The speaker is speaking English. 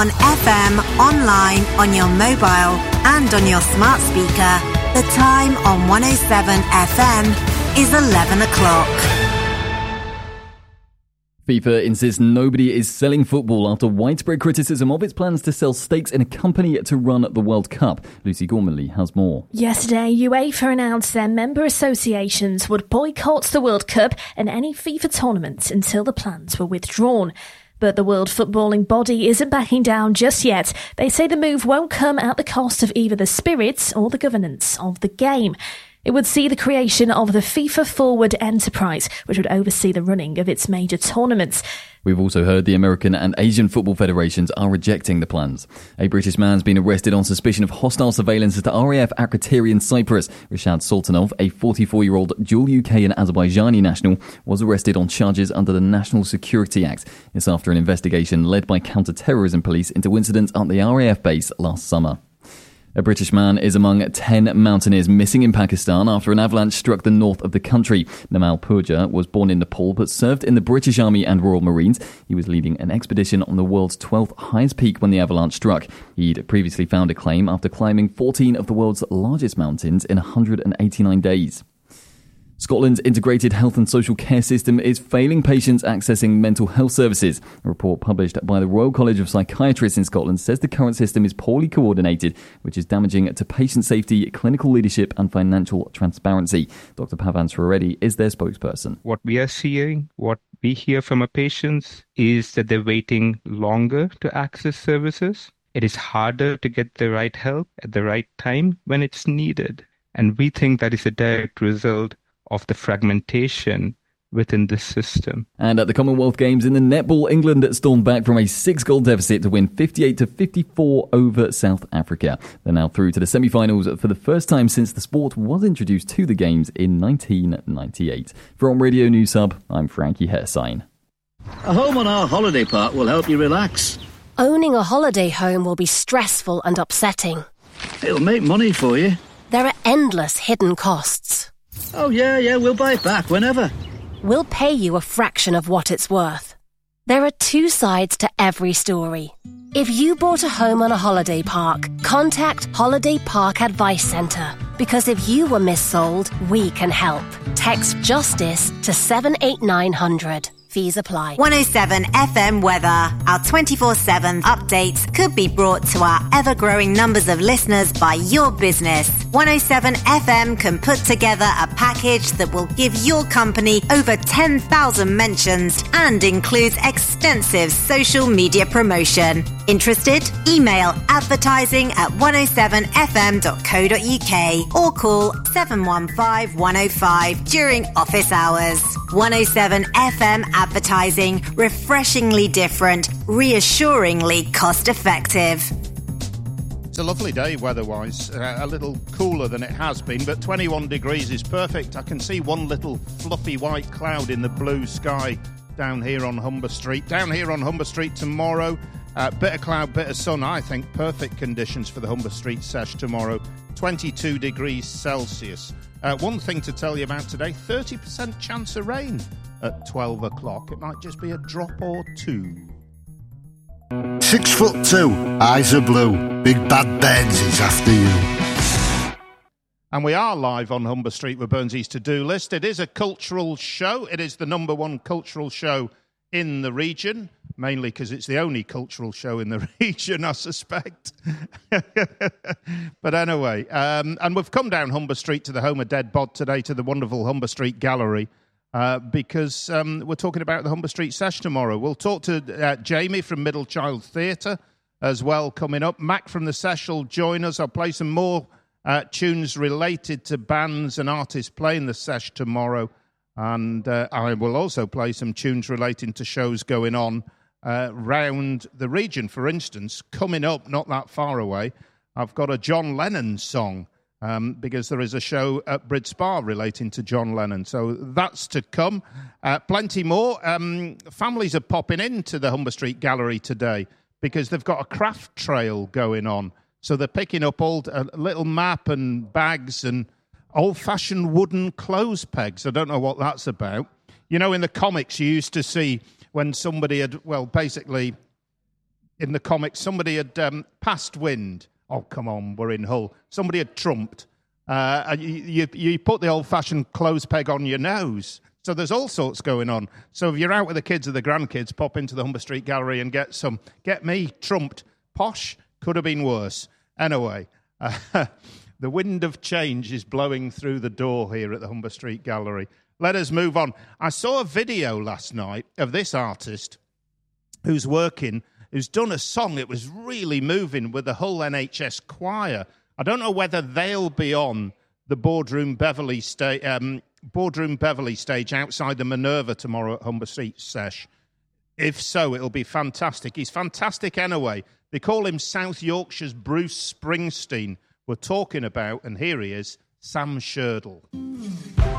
On FM, online, on your mobile, and on your smart speaker, the time on 107 FM is 11 o'clock. FIFA insists nobody is selling football after widespread criticism of its plans to sell stakes in a company to run the World Cup. Lucy Gormley has more. Yesterday, UEFA announced their member associations would boycott the World Cup and any FIFA tournaments until the plans were withdrawn. But the World Footballing Body isn't backing down just yet. They say the move won't come at the cost of either the spirit or the governance of the game. It would see the creation of the FIFA Forward Enterprise, which would oversee the running of its major tournaments. We've also heard the American and Asian football federations are rejecting the plans. A British man's been arrested on suspicion of hostile surveillance at the RAF Akrotiri in Cyprus. Rashad Sultanov, a 44-year-old dual UK and Azerbaijani national, was arrested on charges under the National Security Act. It's after an investigation led by counter-terrorism police into incidents at the RAF base last summer. A British man is among 10 mountaineers missing in Pakistan after an avalanche struck the north of the country. Namal Purja was born in Nepal but served in the British Army and Royal Marines. He was leading an expedition on the world's 12th highest peak when the avalanche struck. He'd previously found acclaim after climbing 14 of the world's largest mountains in 189 days. Scotland's integrated health and social care system is failing patients accessing mental health services. A report published by the Royal College of Psychiatrists in Scotland says the current system is poorly coordinated, which is damaging to patient safety, clinical leadership and financial transparency. Dr. Pavan Srireddy is their spokesperson. What we are seeing, what we hear from our patients is that they're waiting longer to access services. It is harder to get the right help at the right time when it's needed. And we think that is a direct result of the fragmentation within this system. And at the Commonwealth Games in the netball, England stormed back from a 6-goal deficit to win 58-54 over South Africa. They're now through to the semi-finals for the first time since the sport was introduced to the Games in 1998. From Radio News Hub, I'm Frankie Hersign. A home on our holiday park will help you relax. Owning a holiday home will be stressful and upsetting. It'll make money for you. There are endless hidden costs. Oh, yeah, we'll buy it back whenever. We'll pay you a fraction of what it's worth. There are two sides to every story. If you bought a home on a holiday park, contact Holiday Park Advice Centre. Because if you were missold, we can help. Text JUSTICE to 78900. Fees apply. 107 FM weather. Our 24/7 updates could be brought to our ever-growing numbers of listeners by your business. 107 FM can put together a package that will give your company over 10,000 mentions and includes extensive social media promotion. Interested? Email advertising@107fm.co.uk or call 715 105 during office hours. 107 FM advertising, refreshingly different, reassuringly cost-effective. It's a lovely day weather-wise, a little cooler than it has been, but 21 degrees is perfect. I can see one little fluffy white cloud in the blue sky down here on Humber Street. Down here on Humber Street tomorrow, bit of cloud, bit of sun. I think perfect conditions for the Humber Street sesh tomorrow. 22 degrees Celsius. One thing to tell you about today, 30% chance of rain at 12 o'clock. It might just be a drop or two. 6'2", eyes are blue, big bad Benz is after you. And we are live on Humber Street with Burnsy's To-Do List. It is a cultural show. It is the number one cultural show in the region, mainly because it's the only cultural show in the region, I suspect. But anyway, and we've come down Humber Street to the home of Dead Bod today, to the wonderful Humber Street Gallery, because we're talking about the Humber Street Sesh tomorrow. We'll talk to Jamie from Middle Child Theatre as well coming up. Mac from the Sesh will join us. I'll play some more tunes related to bands and artists playing the Sesh tomorrow. And I will also play some tunes relating to shows going on round the region. For instance, coming up not that far away, I've got a John Lennon song because there is a show at Brid Spa relating to John Lennon. So that's to come. Plenty more. Families are popping into the Humber Street Gallery today because they've got a craft trail going on. So they're picking up a little map and bags and old-fashioned wooden clothes pegs. I don't know what that's about. You know, in the comics, you used to see when somebody had, well, basically, in the comics, somebody had passed wind. Oh, come on, we're in Hull. Somebody had trumped. And you put the old-fashioned clothes peg on your nose. So there's all sorts going on. So if you're out with the kids or the grandkids, pop into the Humber Street Gallery and get me trumped. Posh, could have been worse. Anyway, the wind of change is blowing through the door here at the Humber Street Gallery. Let us move on. I saw a video last night of this artist who's done a song. It was really moving with the Hull NHS Choir. I don't know whether they'll be on the Boardroom Beverley stage outside the Minerva tomorrow at Humber Street Sesh. If so, it'll be fantastic. He's fantastic anyway. They call him South Yorkshire's Bruce Springsteen. We're talking about, and here he is, Sam Sherdle.